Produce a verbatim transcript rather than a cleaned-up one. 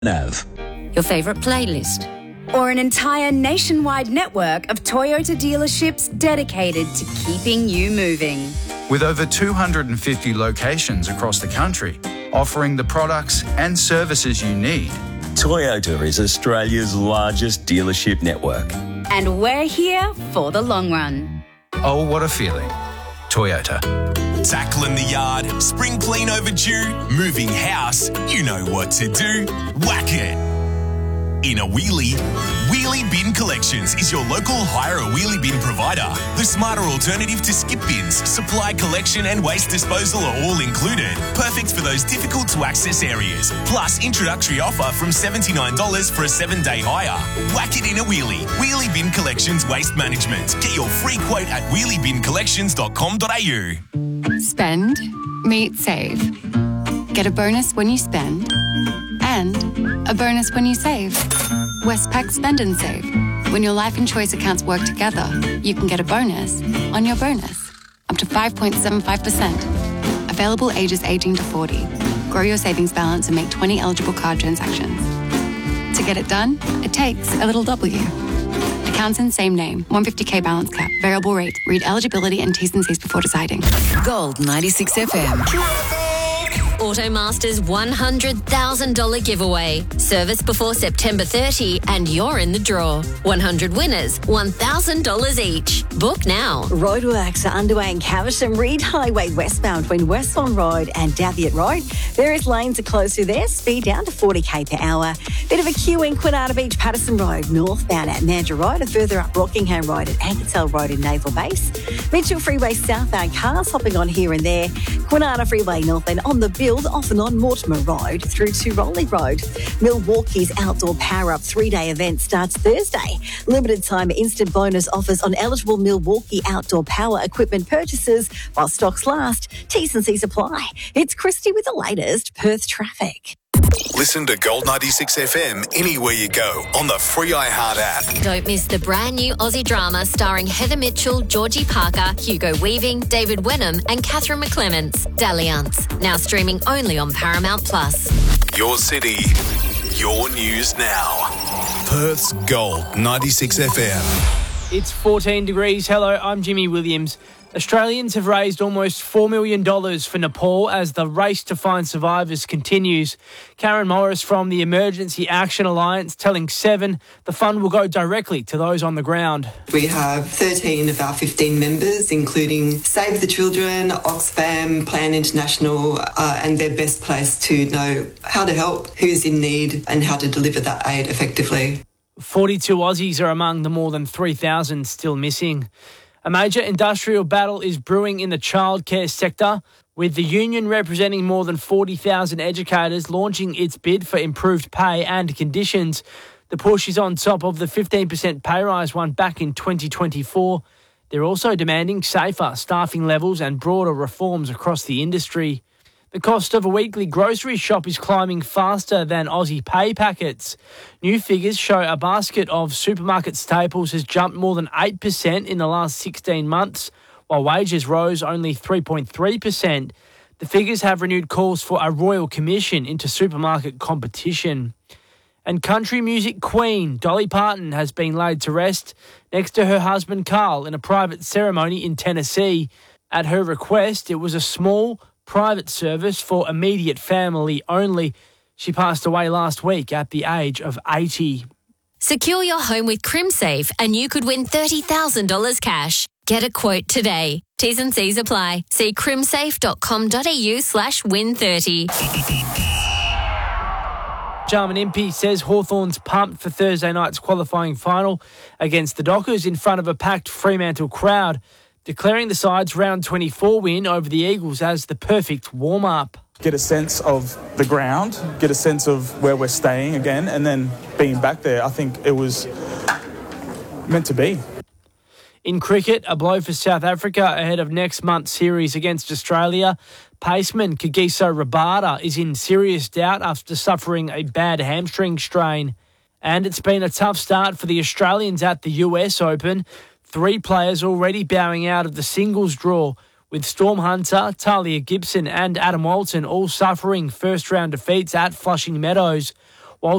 Nav. Your favourite playlist. Or an entire nationwide network of Toyota dealerships dedicated to keeping you moving. With over two hundred fifty locations across the country, offering the products and services you need. Toyota is Australia's largest dealership network. And we're here for the long run. Oh, what a feeling. Toyota. Tackling the yard, spring clean overdue, moving house, you know what to do. Whack it. In a wheelie, Wheelie Bin Collections is your local hire a wheelie bin provider. The smarter alternative to skip bins, supply collection and waste disposal are all included. Perfect for those difficult to access areas. Plus, introductory offer from seventy-nine dollars for a seven-day hire. Whack it in a wheelie. Wheelie Bin Collections Waste Management. Get your free quote at wheelie bin collections dot com dot a u. Spend, meet, save. Get a bonus when you spend. And a bonus when you save. Westpac Spend and Save. When your life and choice accounts work together, you can get a bonus on your bonus. Up to five point seven five percent. Available ages eighteen to forty. Grow your savings balance and make twenty eligible card transactions. To get it done, it takes a little W. Accounts in same name. one hundred fifty k balance cap. Variable rate. Read eligibility and T's and C's before deciding. Gold ninety-six F M. Automaster's one hundred thousand dollars giveaway. Service before September thirtieth and you're in the draw. one hundred winners, one thousand dollars each. Book now. Roadworks are underway in Caversham, Reed Highway westbound between Westbourne Road and Daviot Road. Various lanes are closed through there, speed down to forty k per hour. Bit of a queue in Quinata Beach, Patterson Road, northbound at Mandurah Road, and further up Rockingham Road at Ankertel Road in Naval Base. Mitchell Freeway southbound cars hopping on here and there. Quinata Freeway northbound on the build, off and on Mortimer Road through to Rowley Road. Milwaukee's Outdoor Power Up three-day event starts Thursday. Limited time instant bonus offers on eligible Milwaukee Outdoor Power equipment purchases while stocks last. T's and C's apply. It's Christy with the latest Perth traffic. Listen to Gold ninety-six F M anywhere you go on the free iHeart app. Don't miss the brand new Aussie drama starring Heather Mitchell, Georgie Parker, Hugo Weaving, David Wenham and Catherine McClements. Dalliance. Now streaming only on Paramount Plus. Your city, your news now. Perth's Gold ninety-six F M. It's fourteen degrees. Hello, I'm Jimmy Williams. Australians have raised almost four million dollars for Nepal as the race to find survivors continues. Karen Morris from the Emergency Action Alliance telling Seven the fund will go directly to those on the ground. We have thirteen of our fifteen members, including Save the Children, Oxfam, Plan International, uh, and they're best placed to know how to help, who's in need, and how to deliver that aid effectively. forty-two Aussies are among the more than three thousand still missing. A major industrial battle is brewing in the childcare sector, with the union representing more than forty thousand educators launching its bid for improved pay and conditions. The push is on top of the fifteen percent pay rise won back in twenty twenty-four. They're also demanding safer staffing levels and broader reforms across the industry. The cost of a weekly grocery shop is climbing faster than Aussie pay packets. New figures show a basket of supermarket staples has jumped more than eight percent in the last sixteen months, while wages rose only three point three percent. The figures have renewed calls for a royal commission into supermarket competition. And country music queen Dolly Parton has been laid to rest next to her husband Carl in a private ceremony in Tennessee. At her request, it was a small, private service for immediate family only. She passed away last week at the age of eighty. Secure your home with CrimSafe and you could win thirty thousand dollars cash. Get a quote today. T's and C's apply. See crimsafe dot com dot a u slash win thirty. Jarman Impey says Hawthorn's pumped for Thursday night's qualifying final against the Dockers in front of a packed Fremantle crowd, declaring the side's round twenty-four win over the Eagles as the perfect warm-up. Get a sense of the ground, get a sense of where we're staying again, and then being back there, I think it was meant to be. In cricket, a blow for South Africa ahead of next month's series against Australia. Paceman Kagiso Rabada is in serious doubt after suffering a bad hamstring strain. And it's been a tough start for the Australians at the U S Open. Three players already bowing out of the singles draw, with Storm Hunter, Talia Gibson and Adam Walton all suffering first-round defeats at Flushing Meadows.